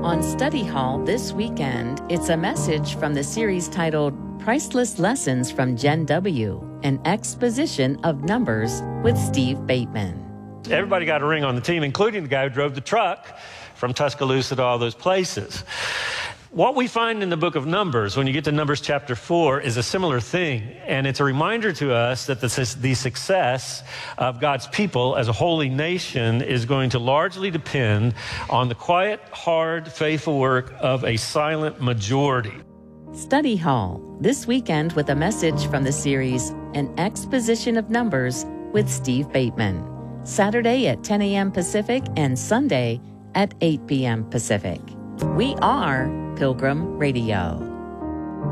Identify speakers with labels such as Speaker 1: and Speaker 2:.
Speaker 1: On Study Hall this weekend, it's a message from the series titled Priceless Lessons from Gen W, an exposition of Numbers with Steve Bateman.
Speaker 2: Everybody got a ring on the team, including the guy who drove the truck from Tuscaloosa to all those places. What we find in the book of Numbers, when you get to Numbers chapter 4, is a similar thing. And it's a reminder to us that the success of God's people as a holy nation is going to largely depend on the quiet, hard, faithful work of a silent majority.
Speaker 1: Study Hall, this weekend with a message from the series, An Exposition of Numbers with Steve Bateman. Saturday at 10 a.m. Pacific and Sunday at 8 p.m. Pacific. We are Pilgrim Radio.